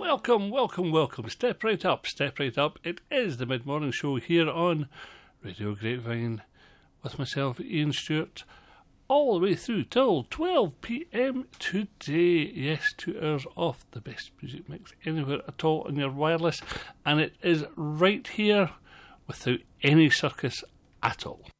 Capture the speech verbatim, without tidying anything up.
Welcome, welcome, welcome. Step right up, step right up. It is the mid-morning show here on Radio Grapevine with myself, Ian Stewart, all the way through till twelve p.m. today. Yes, two hours of the best music mix anywhere at all on your wireless, and it is right here without any circus at all.